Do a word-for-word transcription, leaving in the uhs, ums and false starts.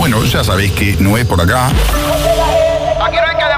Bueno, ya sabéis que no es por acá. Aquí no hay que